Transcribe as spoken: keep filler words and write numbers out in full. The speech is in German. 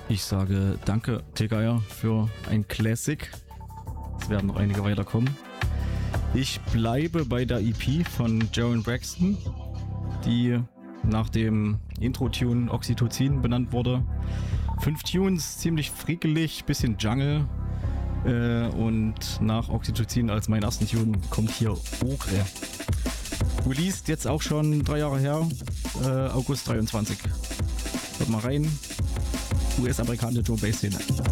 Ich sage danke, Tegeier, für ein Classic. Es werden noch einige weiterkommen. Ich bleibe bei der E P von Jaron Braxton, die nach dem Intro-Tune Oxytocin benannt wurde. Fünf Tunes, ziemlich frickelig, bisschen Jungle. Äh, und nach Oxytocin als meinen ersten Tune kommt hier Ogre. Released jetzt auch schon drei Jahre her, äh, August dreiundzwanzig. Hört mal rein. U S-amerikanische Drum-Bass-Szene.